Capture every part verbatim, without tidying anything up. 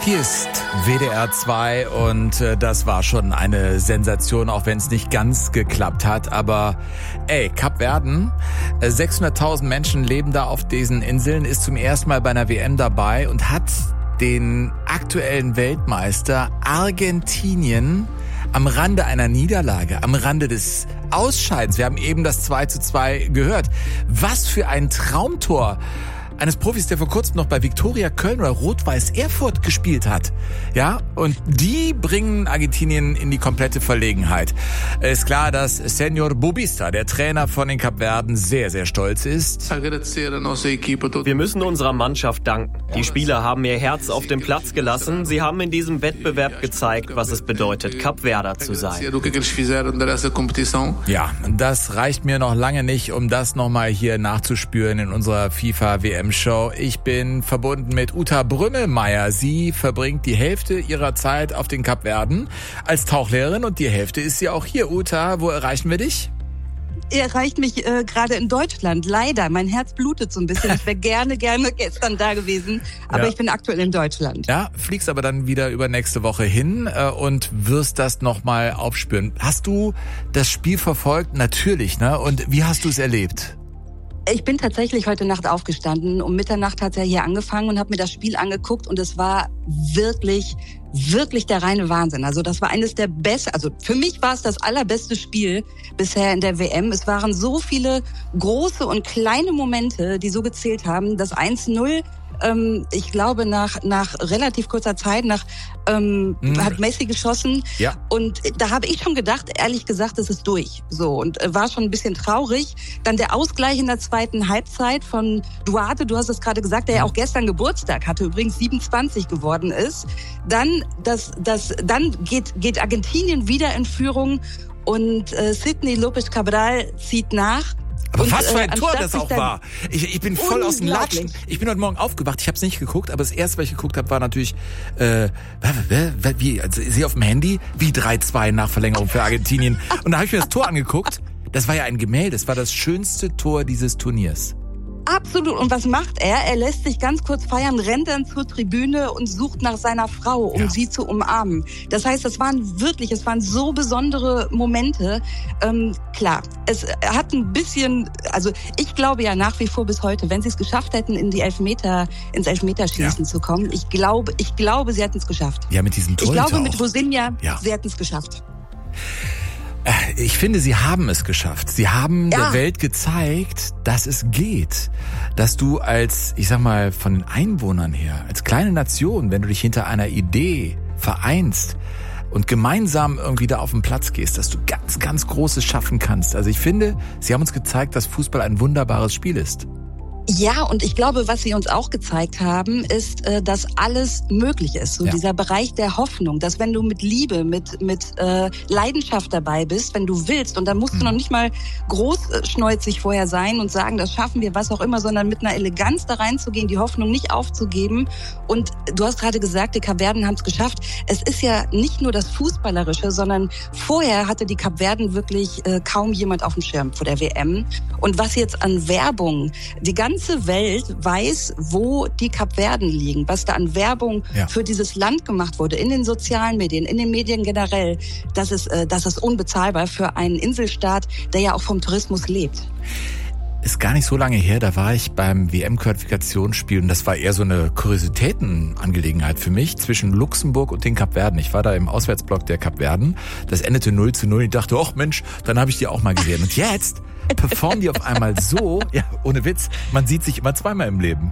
Hier ist W D R zwei und äh, das war schon eine Sensation, auch wenn es nicht ganz geklappt hat. Aber ey, Kapverden, äh, sechshunderttausend Menschen leben da auf diesen Inseln, ist zum ersten Mal bei einer W M dabei und hat den aktuellen Weltmeister Argentinien am Rande einer Niederlage, am Rande des Ausscheidens. Wir haben eben das zwei zu zwei gehört. Was für ein Traumtor eines Profis, der vor kurzem noch bei Viktoria Köln oder Rot-Weiß Erfurt gespielt hat. Ja, und die bringen Argentinien in die komplette Verlegenheit. Ist klar, dass Senor Bubista, der Trainer von den Kapverden, sehr, sehr stolz ist. Wir müssen unserer Mannschaft danken. Die Spieler haben ihr Herz auf den Platz gelassen. Sie haben in diesem Wettbewerb gezeigt, was es bedeutet, Kapverder zu sein. Ja, das reicht mir noch lange nicht, um das nochmal hier nachzuspüren in unserer FIFA W M Show. Ich bin verbunden mit Uta Brümmelmeier. Sie verbringt die Hälfte ihrer Zeit auf den Kapverden als Tauchlehrerin und die Hälfte ist sie auch hier. Uta, wo erreichen wir dich? Ihr erreicht mich äh, gerade in Deutschland. Leider, mein Herz blutet so ein bisschen. Ich wäre gerne, gerne gestern da gewesen, aber ja. Ich bin aktuell in Deutschland. Ja, fliegst aber dann wieder über nächste Woche hin äh, und wirst das nochmal aufspüren. Hast du das Spiel verfolgt? Natürlich, ne? Und wie hast du es erlebt? Ich bin tatsächlich heute Nacht aufgestanden. Um Mitternacht hat er hier angefangen und habe mir das Spiel angeguckt und es war wirklich, wirklich der reine Wahnsinn. Also das war eines der besten, also für mich war es das allerbeste Spiel bisher in der W M. Es waren so viele große und kleine Momente, die so gezählt haben. Das eins null, ähm, ich glaube nach nach relativ kurzer Zeit, nach ähm, mhm. hat Messi geschossen. Ja. Und da habe ich schon gedacht, ehrlich gesagt, es ist durch. So, und äh, war schon ein bisschen traurig. Dann der Ausgleich in der zweiten Halbzeit von Duarte, du hast es gerade gesagt, der ja auch gestern Geburtstag hatte, übrigens siebenundzwanzig geworden ist. Dann das das dann geht geht Argentinien wieder in Führung und äh, Sidney López Cabral zieht nach. Aber und, was für ein äh, Tor das auch war. Ich, ich bin voll aus dem Latschen. Ich bin heute Morgen aufgewacht, ich habe es nicht geguckt, aber das erste, was ich geguckt habe, war natürlich, äh, wie, also sie auf dem Handy, wie drei zwei nach Verlängerung für Argentinien. Und da habe ich mir das Tor angeguckt. Das war ja ein Gemälde, das war das schönste Tor dieses Turniers. Absolut. Und was macht er? Er lässt sich ganz kurz feiern, rennt dann zur Tribüne und sucht nach seiner Frau, um ja. sie zu umarmen. Das heißt, das waren wirklich, es waren so besondere Momente. Ähm, klar, es hat ein bisschen, also ich glaube ja nach wie vor bis heute, wenn sie es geschafft hätten, in die Elfmeter, ins Elfmeterschießen ja. zu kommen, ich glaube, ich glaube, sie hätten es geschafft. Ja, mit diesem Torhüter Ich glaube, mit Vozinha, ja. sie hätten es geschafft. Ich finde, sie haben es geschafft. Sie haben ja. der Welt gezeigt, dass es geht. Dass du als, ich sag mal, von den Einwohnern her, als kleine Nation, wenn du dich hinter einer Idee vereinst und gemeinsam irgendwie da auf den Platz gehst, dass du ganz, ganz Großes schaffen kannst. Also ich finde, sie haben uns gezeigt, dass Fußball ein wunderbares Spiel ist. Ja, und ich glaube, was sie uns auch gezeigt haben, ist, dass alles möglich ist. So ja. dieser Bereich der Hoffnung, dass wenn du mit Liebe, mit mit äh, Leidenschaft dabei bist, wenn du willst, und da musst mhm. du noch nicht mal großschneuzig vorher sein und sagen, das schaffen wir, was auch immer, sondern mit einer Eleganz da reinzugehen, die Hoffnung nicht aufzugeben. Und du hast gerade gesagt, die Kapverden haben es geschafft. Es ist ja nicht nur das Fußballerische, sondern vorher hatte die Kapverden wirklich äh, kaum jemand auf dem Schirm vor der W M. Und was jetzt an Werbung, die ganze Die ganze Welt weiß, wo die Kapverden liegen, was da an Werbung ja. für dieses Land gemacht wurde, in den sozialen Medien, in den Medien generell. Das ist, äh, das ist unbezahlbar für einen Inselstaat, der ja auch vom Tourismus lebt. Ist gar nicht so lange her, da war ich beim W M-Qualifikationsspiel und das war eher so eine Kuriositätenangelegenheit für mich zwischen Luxemburg und den Kapverden. Ich war da im Auswärtsblock der Kapverden, das endete null zu null. Ich dachte, ach Mensch, dann habe ich die auch mal gesehen. Und jetzt performen die auf einmal so, ja, ohne Witz, man sieht sich immer zweimal im Leben.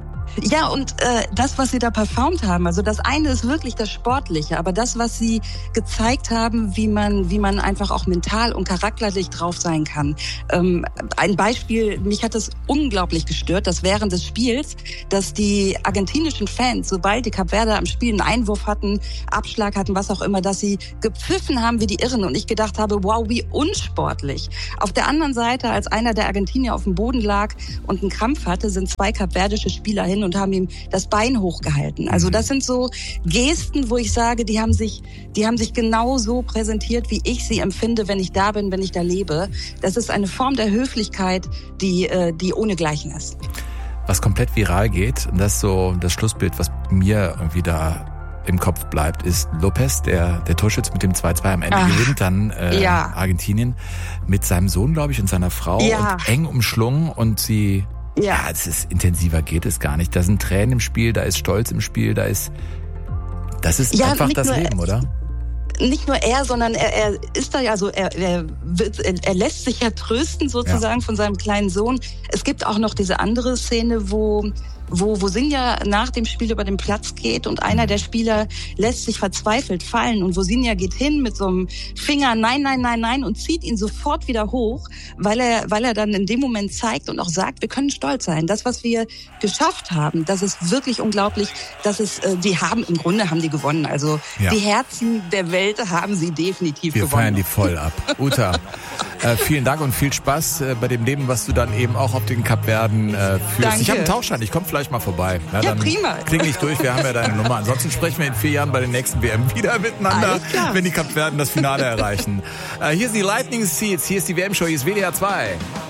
Ja, und äh, das, was sie da performt haben, also das eine ist wirklich das Sportliche, aber das, was sie gezeigt haben, wie man wie man einfach auch mental und charakterlich drauf sein kann. Ähm, ein Beispiel, mich hat das unglaublich gestört, dass während des Spiels, dass die argentinischen Fans, sobald die Kapverder am Spiel einen Einwurf hatten, Abschlag hatten, was auch immer, dass sie gepfiffen haben wie die Irren und ich gedacht habe, wow, wie unsportlich. Auf der anderen Seite, als einer der Argentinier auf dem Boden lag und einen Krampf hatte, sind zwei kapverdische Spieler hin und haben ihm das Bein hochgehalten. Also das sind so Gesten, wo ich sage, die haben sich, die haben sich genau so präsentiert, wie ich sie empfinde, wenn ich da bin, wenn ich da lebe. Das ist eine Form der Höflichkeit, die, die ohnegleichen ist. Was komplett viral geht, und das ist so das Schlussbild, was mir irgendwie da im Kopf bleibt, ist Lopez, der, der Torschütze mit dem zwei zwei am Ende. Ach, gewinnt dann äh, ja. Argentinien mit seinem Sohn, glaube ich, und seiner Frau ja. und eng umschlungen und sie, ja, ja es ist intensiver geht es gar nicht. Da sind Tränen im Spiel, da ist Stolz im Spiel, da ist, das ist ja, einfach das Leben, oder? Nicht nur er, sondern er, er ist da ja so, er, er, wird, er lässt sich ja trösten sozusagen ja. von seinem kleinen Sohn. Es gibt auch noch diese andere Szene, wo wo wo Sinja nach dem Spiel über den Platz geht und einer der Spieler lässt sich verzweifelt fallen und wo Sinja geht hin mit so einem Finger, nein, nein, nein, nein und zieht ihn sofort wieder hoch, weil er weil er dann in dem Moment zeigt und auch sagt, wir können stolz sein. Das, was wir geschafft haben, das ist wirklich unglaublich. Das ist, die haben, im Grunde haben die gewonnen. Also ja. die Herzen der Welt haben sie definitiv wir gewonnen. Wir feiern die voll ab. Uta, äh, vielen Dank und viel Spaß äh, bei dem Leben, was du dann eben auch auf den Kapverden äh, führst. Danke. Ich habe einen Tauschschein, ich komme vielleicht mal vorbei. Ja, ja prima. Klingel ich durch, wir haben ja deine Nummer. Ansonsten sprechen wir in vier Jahren bei den nächsten W M wieder miteinander, wenn die Kapverden das Finale erreichen. Äh, hier ist die Lightning Seeds, hier ist die W M-Show, hier ist W D R zwei.